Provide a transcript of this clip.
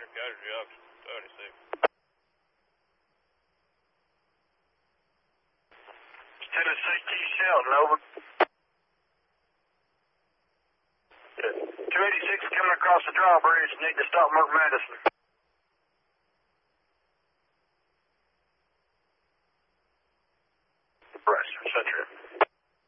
casualty option 36. Tennessee T. Shelton, over. Yeah. 286 coming across the drawbridge, need to stop Mark Madison. Right, Central.